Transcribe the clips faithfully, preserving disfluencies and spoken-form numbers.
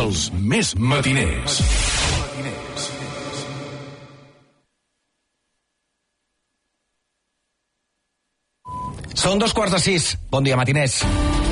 Els més matiners. Són dos quarts de sis. Bon dia, matiners.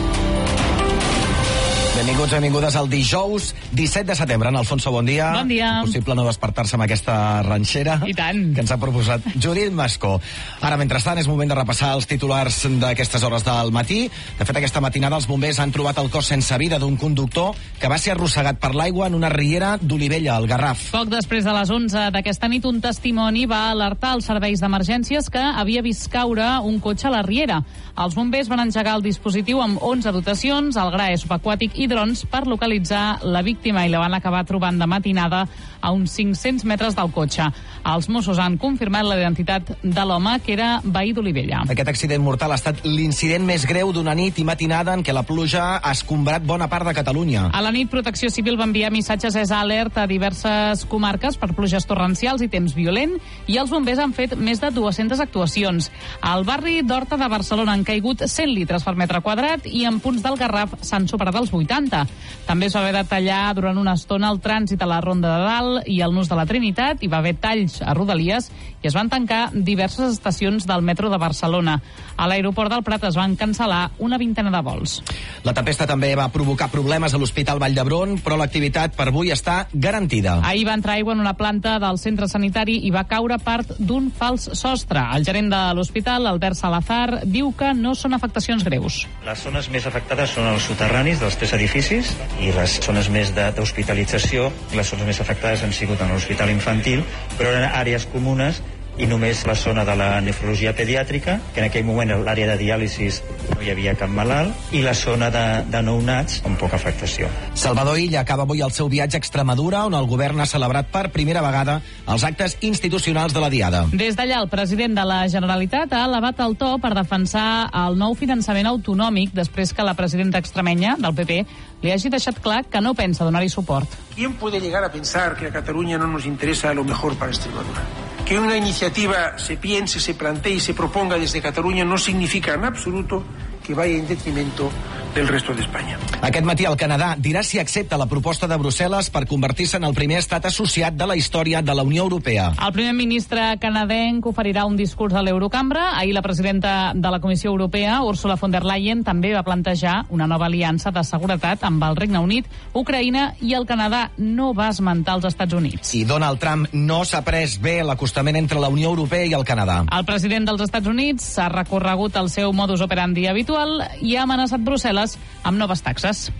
Benvinguts, benvingudes al dijous disset de setembre. En Alfonso, bon dia. Bon dia. Impossible no despertar-se amb aquesta ranxera I tant. que ens ha proposat Judit Mascó. Ara, mentrestant, és moment de repassar els titulars d'aquestes hores del matí. De fet, aquesta matinada els bombers han trobat el cos sense vida d'un conductor que va ser arrossegat per l'aigua en una riera d'Olivella, al Garraf. Poc després de les onze d'aquesta nit, un testimoni va alertar els serveis d'emergències que havia vist caure un cotxe a la riera. Els bombers van engegar el dispositiu amb onze dotacions, el gra subaquàtic i drons per localitzar la víctima i la van acabar trobant de matinada a uns cinc-cents metres del cotxe. Els Mossos han confirmat la identitat de l'home, que era veí d'Olivella. Aquest accident mortal ha estat l'incident més greu d'una nit i matinada en què la pluja ha escombrat bona part de Catalunya. A la nit, Protecció Civil va enviar missatges S alert a diverses comarques per pluges torrencials i temps violent, i els bombers han fet més de dues-centes actuacions. Al barri d'Horta de Barcelona han caigut cent litres per metre quadrat i en punts del Garraf s'han superat els vuitanta. També es va haver de tallar durant una estona el trànsit a la Ronda de Dalt i el Nus de la Trinitat, hi va haver talls a Rodalies i es van tancar diverses estacions del metro de Barcelona. A l'aeroport del Prat es van cancel·lar una vintena de vols. La tempesta també va provocar problemes a l'Hospital Vall d'Hebron, però l'activitat per avui està garantida. Ahir va entrar aigua en una planta del centre sanitari i va caure part d'un fals sostre. El gerent de l'hospital, Albert Salazar, diu que no són afectacions greus. Les zones més afectades són els soterranis dels tres edificis i les zones més d'hospitalització, les zones més afectades han sigut en l'hospital infantil, però eren àrees comunes i només la zona de la nefrologia pediàtrica, que en aquell moment l'àrea de diàlisis no hi havia cap malalt, i la zona de, de nounats amb poca afectació. Salvador Illa acaba avui el seu viatge a Extremadura, on el govern ha celebrat per primera vegada els actes institucionals de la Diada. Des d'allà, el president de la Generalitat ha elevat el to per defensar el nou finançament autonòmic després que la presidenta extremenya del P P li hagi deixat clar que no pensa donar-hi suport. ¿Quién puede llegar a pensar que a Cataluña no nos interesa lo mejor para Extremadura? Que una iniciativa se piense, se plantee y se proponga desde Cataluña no significa en absoluto que vaya en detrimento del resto de España. Aquest matí el Canadà dirà si accepta la proposta de Brussel·les per convertir-se en el primer estat associat de la història de la Unió Europea. El primer ministre canadenc oferirà un discurs a l'Eurocambra. Ahir la presidenta de la Comissió Europea, Ursula von der Leyen, també va plantejar una nova aliança de seguretat amb el Regne Unit, Ucraïna i el Canadà. No va esmentar els Estats Units. I Donald Trump no s'ha pres bé l'acostament entre la Unió Europea i el Canadà. El president dels Estats Units ha recorregut el seu modus operandi habitual i ha amenaçat Brussel·les amb noves taxes.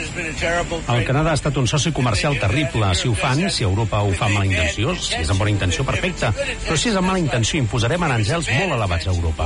El Canadà ha estat un soci comercial terrible. Si ho fan, si Europa ho fa amb mala intenció, si és amb bona intenció, perfecte. Però si és amb mala intenció, imposarem aranzels molt elevats a Europa.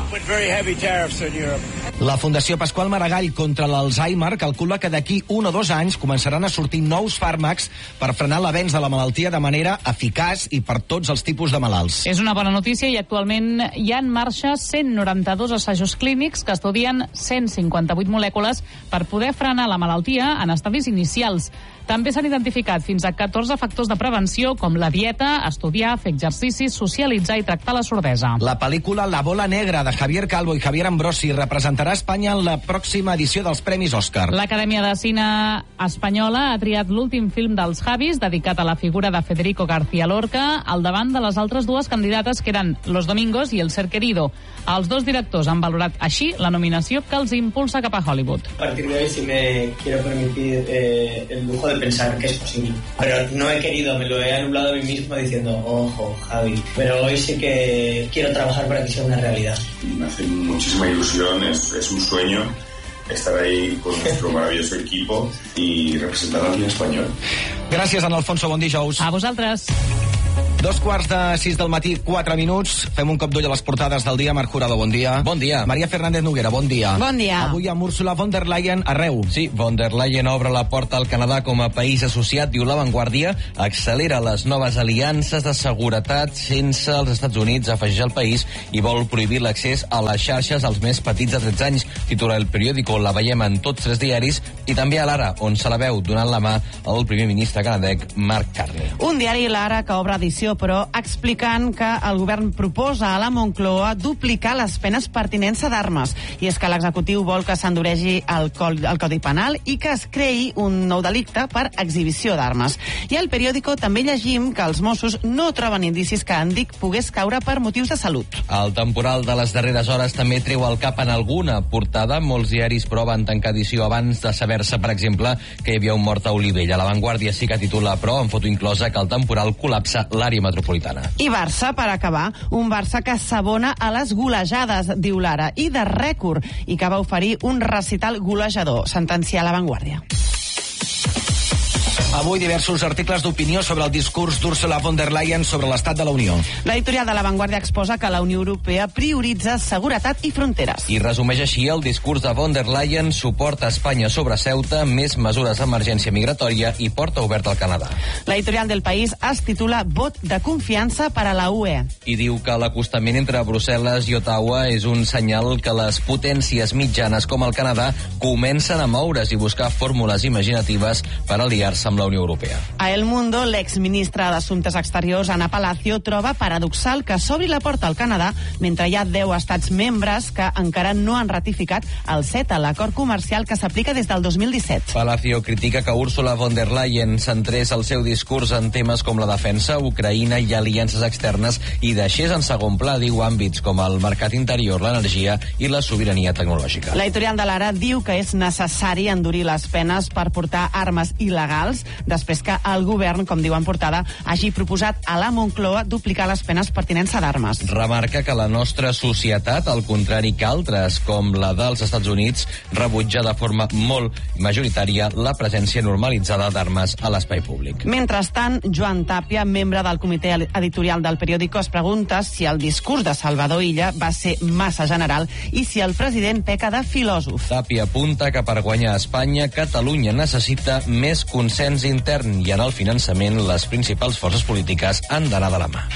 La Fundació Pasqual Maragall contra l'Alzheimer calcula que d'aquí un o dos anys començaran a sortir nous fàrmacs per frenar l'avenç de la malaltia de manera eficaç i per tots els tipus de malalts. És una bona notícia i actualment hi ha en marxa cent noranta-dos assajos clínics que estudien cent cinquanta-vuit molècules per poder frenar la malaltia en estadis inicials. També s'han identificat fins a catorze factors de prevenció, com la dieta, estudiar, fer exercicis, socialitzar i tractar la sordesa. La pel·lícula La bola negra, de Javier Calvo i Javier Ambrosi, representarà Espanya en la pròxima edició dels Premis Òscar. L'Acadèmia de Cine Espanyola ha triat l'últim film dels Javis, dedicat a la figura de Federico García Lorca, al davant de les altres dues candidates, que eren Los Domingos i El Ser Querido. Els dos directors han valorat així la nominació que els impulsa cap a Hollywood. A partir de hoy, si me quiero permitir eh, el lujo de pensar que es posible. Pero no he querido, me lo he anulado a mí mismo diciendo, ojo, Javi, pero hoy sí que quiero trabajar para que sea una realidad. Me hace muchísima ilusión, es, es un sueño estar ahí con nuestro maravilloso equipo y representar aquí en español. Gràcies, en Alfonso, bon dijous. A vosaltres. Dos quarts de sis del matí, quatre minuts. Fem un cop d'ull a les portades del dia. Marc Jurado, bon dia. Bon dia. Maria Fernández Noguera, bon dia. Bon dia. Avui amb Ursula von der Leyen arreu. Sí, von der Leyen obre la porta al Canadà com a país associat, diu La Vanguardia, accelera les noves aliances de seguretat sense els Estats Units, afegeix al país, i vol prohibir l'accés a les xarxes als més petits de tretze anys. Titula El Periódico, la veiem en tots tres diaris, i també a l'Ara, on se la veu donant la mà al primer ministre canadenc Mark Carney. Un diari, l'Ara, que obre edició Ràdio, però explicant que el govern proposa a la Moncloa duplicar les penes per tinença d'armes. I és que l'executiu vol que s'enduregi el, el Codi Penal i que es creï un nou delicte per exhibició d'armes. I al periòdico també llegim que els Mossos no troben indicis que en Dic pogués caure per motius de salut. El temporal de les darreres hores també treu el cap en alguna portada. Molts diaris, però, van tancar edició abans de saber-se, per exemple, que hi havia un mort a Olivella. La Vanguardia sí que titula, però, amb foto inclosa, que el temporal col·lapsa l'àrea metropolitana. I Barça, per acabar, un Barça que s'abona a les golejades, diu l'Ara, i de rècord, i que va oferir un recital golejador, sentencia La Vanguardia. Avui diversos articles d'opinió sobre el discurs d'Ursula von der Leyen sobre l'estat de la Unió. L'editorial de La Vanguardia exposa que la Unió Europea prioritza seguretat i fronteres. I resumeix així el discurs de von der Leyen: suport a Espanya sobre Ceuta, més mesures d'emergència migratòria i porta oberta al Canadà. L'editorial del País es titula Vot de confiança per a la U E. I diu que l'acostament entre Brussel·les i Ottawa és un senyal que les potències mitjanes com el Canadà comencen a moure's i buscar fórmules imaginatives per aliar-se amb la Unió Europea. A El Mundo, l'exministre d'Assumptes Exteriors, Ana Palacio, troba paradoxal que s'obri la porta al Canadà mentre hi ha deu estats membres que encara no han ratificat el CETA, l'acord comercial que s'aplica des del dos mil disset. Palacio critica que Ursula von der Leyen centrés el seu discurs en temes com la defensa, Ucraïna i aliances externes i deixés en segon pla, diu, àmbits com el mercat interior, l'energia i la sobirania tecnològica. L'editorial de l'Ara diu que és necessari endurir les penes per portar armes il·legals després que el govern, com diu en portada, hagi proposat a la Moncloa duplicar les penes per tinença d'armes. Remarca que la nostra societat, al contrari que altres, com la dels Estats Units, rebutja de forma molt majoritària la presència normalitzada d'armes a l'espai públic. Mentrestant, Joan Tàpia, membre del comitè editorial del periòdico, es pregunta si el discurs de Salvador Illa va ser massa general i si el president peca de filòsof. Tàpia apunta que per guanyar a Espanya, Catalunya necessita més consens intern i en el finançament les principals forces polítiques han d'anar de la mà.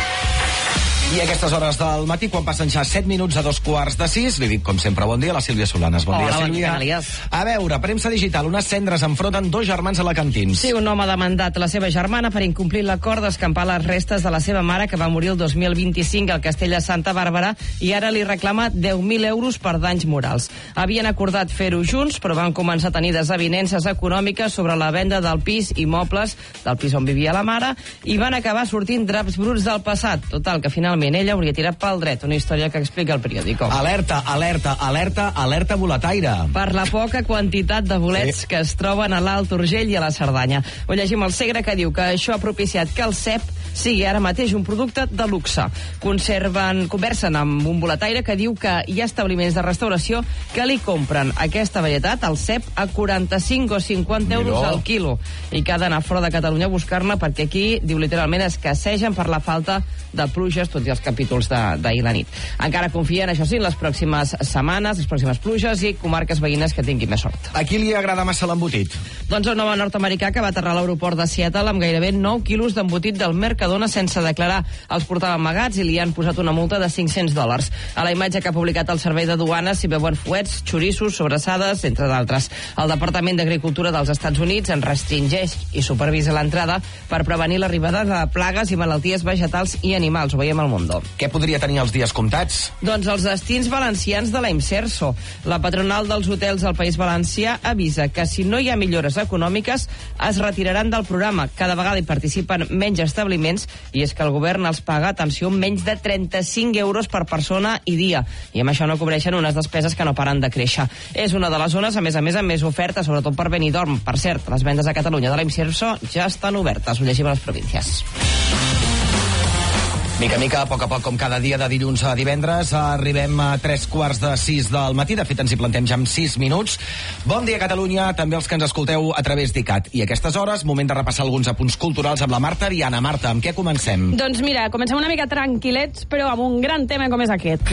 I a aquestes hores del matí, quan passen ja set minuts a dos quarts de sis, li dic, com sempre, bon dia a la Sílvia Solanes. Bon Hola, dia, bon Sílvia. dia, A veure, premsa digital, unes cendres enfronten dos germans alacantins. Sí, un home ha demandat la seva germana per incomplir l'acord d'escampar les restes de la seva mare, que va morir el dos mil vint-i-cinc al castell de Santa Bàrbara, i ara li reclama deu mil euros per danys morals. Havien acordat fer-ho junts, però van començar a tenir desavinences econòmiques sobre la venda del pis i mobles del pis on vivia la mare, i van acabar sortint draps bruts del passat. Total, que finalment ella hauria tirat pel dret, una història que explica el periòdico. Alerta, alerta, alerta, alerta boletaire. Per la poca quantitat de bolets sí. que es troben a l'Alt Urgell i a la Cerdanya. Ho llegim al Segre, que diu que això ha propiciat que el cep sigui ara mateix un producte de luxe. Conserven, conversen amb un boletaire que diu que hi ha establiments de restauració que li compren aquesta varietat, el cep, a quaranta-cinc o cinquanta euros Miró. al quilo, i que ha d'anar fora de Catalunya a buscar-ne perquè aquí, diu literalment, escassegen per la falta de pluges, tot i els capítols d'ahir la nit. Encara confien, això sí, en les pròximes setmanes, les pròximes pluges i comarques veïnes que tinguin més sort. A qui li agrada massa l'embotit? Doncs un home nord-americà que va aterrar a l'aeroport de Seattle amb gairebé nou quilos d'embotit del Mercadona sense declarar. Els portava amagats i li han posat una multa de cinc-cents dòlars. A la imatge que ha publicat el Servei de Duanes s'hi veuen fuets, xoriços, sobrassades, entre d'altres. El Departament d'Agricultura dels Estats Units en restringeix i supervisa l'entrada per prevenir l'arribada de plagues i malalties vegetals i animals. Ho veiem al Mundo. Què podria tenir els dies comptats? Doncs els destins valencians de la Imserso. La patronal dels hotels del País Valencià avisa que si no hi ha millores econòmiques es retiraran del programa. Cada vegada hi participen menys establiments i és que el govern els paga, atenció, menys de trenta-cinc euros per persona i dia. I amb això no cobreixen unes despeses que no paren de créixer. És una de les zones, a més a més, amb més oferta, sobretot per Benidorm. Per cert, les vendes a Catalunya de la Imserso ja estan obertes. Ho llegim a les províncies. Mica a mica, a poc a poc, com cada dia de dilluns a divendres, arribem a tres quarts de sis del matí. De fet, ens hi plantem ja en sis minuts. Bon dia, Catalunya, també els que ens escolteu a través d'ICAT. I a aquestes hores, moment de repassar alguns apunts culturals amb la Marta Viana. Marta, amb què comencem? Doncs mira, comencem una mica tranquil·lets, però amb un gran tema com és aquest.